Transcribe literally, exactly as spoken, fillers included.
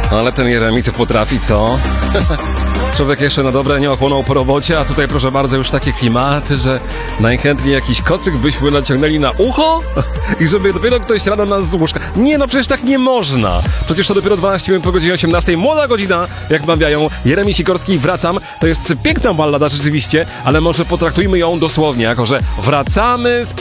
Ale ten Jeremi to potrafi, co? Człowiek jeszcze na dobre nie ochłonął po robocie, a tutaj proszę bardzo już takie klimaty, że najchętniej jakiś kocyk byśmy naciągnęli na ucho i żeby dopiero ktoś rano nas z łóżka... Nie no, przecież tak nie można. Przecież to dopiero dwanaście minut po godzinie osiemnastej. Młoda godzina, jak mawiają. Jeremi Sikorski, Wracam. To jest piękna ballada rzeczywiście, ale może potraktujmy ją dosłownie, jako że wracamy z